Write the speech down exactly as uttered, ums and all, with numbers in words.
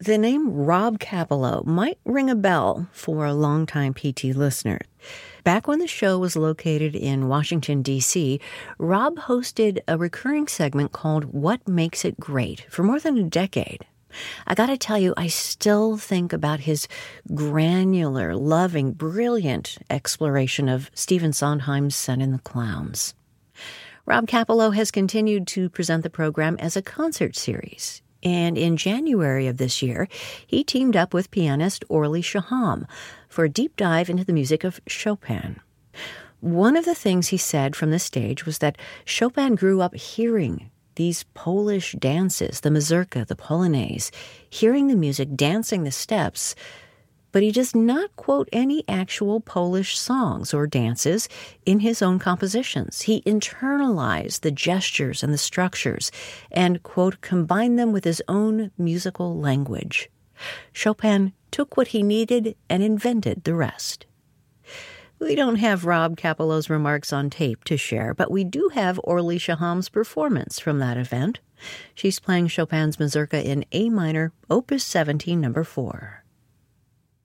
The name Rob Kappelow might ring a bell for a longtime P T listener. Back when the show was located in Washington, D C, Rob hosted a recurring segment called What Makes It Great for more than a decade. I gotta tell you, I still think about his granular, loving, brilliant exploration of Stephen Sondheim's Send in the Clowns. Rob Kappelow has continued to present the program as a concert series, and in January of this year, he teamed up with pianist Orly Shaham for a deep dive into the music of Chopin. One of the things he said from the stage was that Chopin grew up hearing these Polish dances, the mazurka, the polonaise, hearing the music, dancing the steps, but he does not quote any actual Polish songs or dances in his own compositions. He internalized the gestures and the structures and, quote, combined them with his own musical language. Chopin took what he needed and invented the rest. We don't have Rob Kappelow's remarks on tape to share, but we do have Orly Shaham's performance from that event. She's playing Chopin's mazurka in A minor, Opus seventeen, number four.